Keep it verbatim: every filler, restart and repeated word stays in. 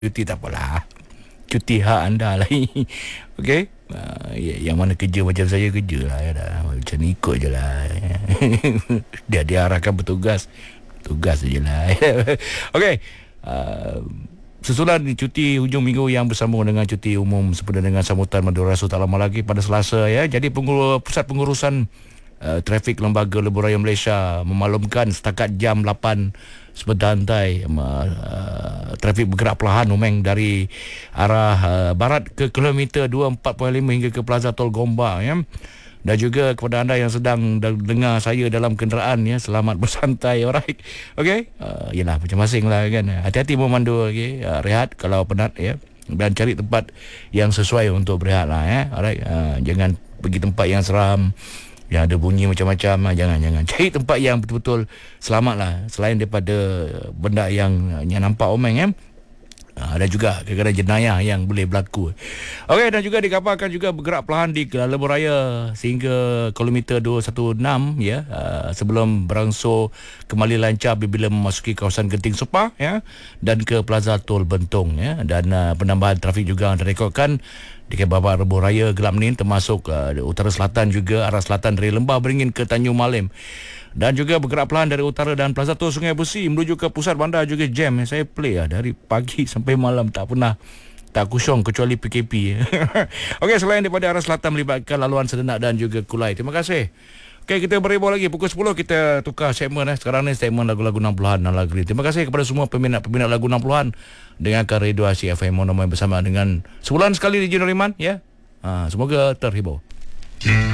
cuti tak apalah. Cuti hak anda lah. Okey. Uh, ya, yang mana kerja macam saya kerja lah ya dah. Macam ni ikut je lah. dia diarahkan bertugas. Tugas je lah. Okey. Uh, Susulan cuti hujung minggu yang bersambung dengan cuti umum sempena dengan sambutan Madura Rasul tak lama lagi pada Selasa ya. Jadi pengur- pusat pengurusan Uh, trafik Lembaga Lebuh Raya Malaysia memaklumkan setakat jam lapan sebetantai uh, uh, trafik bergerak perlahan Umeng dari arah uh, barat ke kilometer dua puluh empat perpuluhan lima hingga ke Plaza Tol Gombak ya. Dan juga kepada anda yang sedang dengar saya dalam kenderaan ya, selamat bersantai, alright. Okey. Uh, yalah macam masing lah kan. Hati-hati memandu okey. Uh, rehat kalau penat ya. Dan cari tempat yang sesuai untuk berehat lah ya. Alright. Uh, jangan pergi tempat yang seram, yang ada bunyi macam-macam. Jangan-jangan cari tempat yang betul-betul selamat lah, selain daripada benda yang, yang nampak omeng ya. Ada juga kadang-kadang jenayah yang boleh berlaku. Okey, dan juga dikabarkan juga bergerak perlahan di Lebuh Raya sehingga kilometer dua ratus enam belas ya, uh, sebelum berangsur kembali lancar bila memasuki kawasan Genting Sepah ya, dan ke Plaza Tol Bentong ya. Dan uh, penambahan trafik juga direkodkan di beberapa Lebuh Raya gelap ni, termasuk uh, utara selatan juga, arah selatan dari Lembah Beringin ke Tanjung Malim. Dan juga bergerak perlahan dari utara dan Plaza Tol Sungai Besi menuju ke pusat bandar juga jam. Saya play lah dari pagi sampai malam, tak pernah tak kosong kecuali P K P. Okey, selain daripada arah selatan melibatkan laluan Sedenak dan juga Kulai. Terima kasih. Okey, kita berebut lagi pukul sepuluh, kita tukar segmen eh. Sekarang ni segmen lagu-lagu enam puluhan dan lagu. Terima kasih kepada semua peminat-peminat lagu enam puluhan. Dengarkan Radio Asyik F M Monomoy bersama dengan sebulan sekali di Jeneriman ya. Ha, semoga terhibur.